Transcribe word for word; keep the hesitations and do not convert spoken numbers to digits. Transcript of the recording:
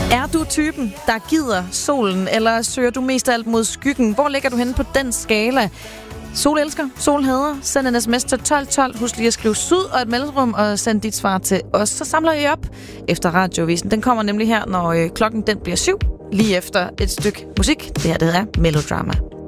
Er du typen, der gider solen, eller søger du mest af alt mod skyggen? Hvor ligger du henne på den skala? Solelsker, solhader, send en sms til tolv tolv. Husk lige at skrive syd og et mellemrum og send dit svar til os. Så samler I op efter radiovisen. Den kommer nemlig her, når øh, klokken den bliver syv, lige efter et stykke musik. Det her, det er Melodrama.